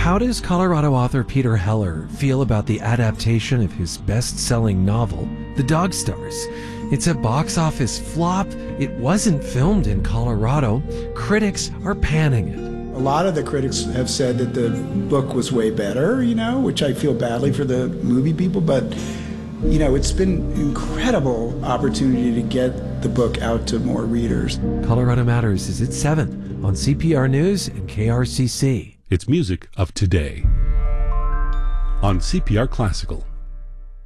How does Colorado author Peter Heller feel about the adaptation of his best-selling novel, The Dog Stars? It's a box office flop. It wasn't filmed in Colorado. Critics are panning it. A lot of the critics have said that the book was way better, which I feel badly for the movie people, but, it's been an incredible opportunity to get the book out to more readers. Colorado Matters is at 7 on CPR News and KRCC. It's music of today on CPR Classical.